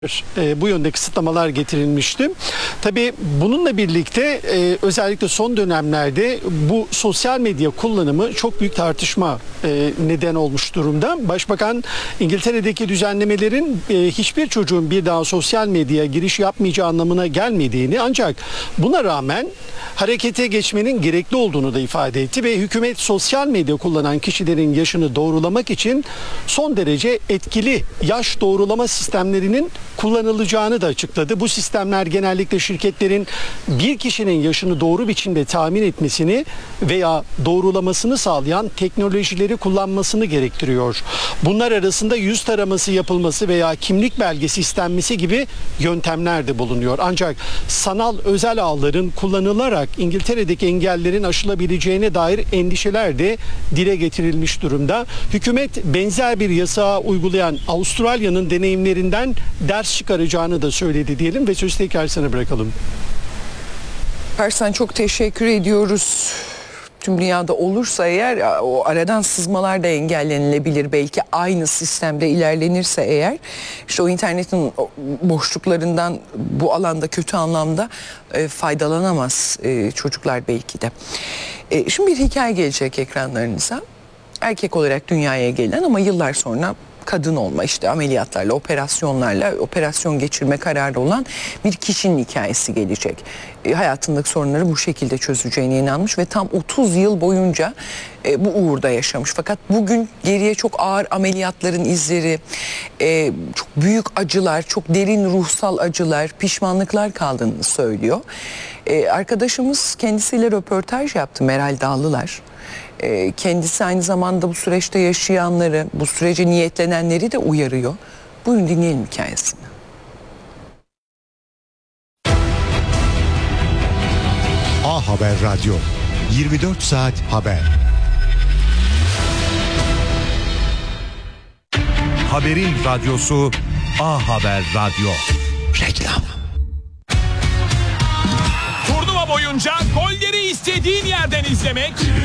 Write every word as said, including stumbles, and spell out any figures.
E, bu yönde kısıtlamalar getirilmişti. Tabii bununla birlikte e, özellikle son dönemlerde bu sosyal medya kullanımı çok büyük tartışma e, neden olmuş durumda. Başbakan İngiltere'deki düzenlemelerin e, hiçbir çocuğun bir daha sosyal medyaya giriş yapmayacağı anlamına gelmediğini, ancak buna rağmen harekete geçmenin gerekli olduğunu da ifade etti ve hükümet sosyal medya kullanan kişilerin yaşını doğrulamak için son derece etkili yaş doğrulama sistemlerinin kullanılacağını da açıkladı. Bu sistemler genellikle şirketlerin bir kişinin yaşını doğru biçimde tahmin etmesini veya doğrulamasını sağlayan teknolojileri kullanmasını gerektiriyor. Bunlar arasında yüz taraması yapılması veya kimlik belgesi istenmesi gibi yöntemler de bulunuyor. Ancak sanal özel ağların kullanılarak İngiltere'deki engellerin aşılabileceğine dair endişeler de dile getirilmiş durumda. Hükümet benzer bir yasağı uygulayan Avustralya'nın deneyimlerinden ders çıkaracağını da söyledi diyelim ve sözü tekrar sana bırakalım. Persen, çok teşekkür ediyoruz. Tüm dünyada olursa eğer o aradan sızmalar da engellenilebilir. Belki aynı sistemde ilerlenirse eğer, işte o internetin boşluklarından bu alanda kötü anlamda e, faydalanamaz e, çocuklar belki de. E, şimdi bir hikaye gelecek ekranlarınıza. Erkek olarak dünyaya gelen ama yıllar sonra kadın olma, işte ameliyatlarla, operasyonlarla operasyon geçirme kararı olan bir kişinin hikayesi gelecek. E, hayatındaki sorunları bu şekilde çözeceğine inanmış ve tam otuz yıl boyunca e, bu uğurda yaşamış. Fakat bugün geriye çok ağır ameliyatların izleri, e, çok büyük acılar, çok derin ruhsal acılar, pişmanlıklar kaldığını söylüyor. E, arkadaşımız kendisiyle röportaj yaptı, Meral Dağlılar. Kendisi aynı zamanda bu süreçte yaşayanları, bu sürece niyetlenenleri de uyarıyor. Buyurun dinleyelim hikayesini. A Haber Radyo, yirmi dört saat haber. Haberin radyosu A Haber Radyo. Reklam. Turnuva boyunca golleri istediğin yerden izlemek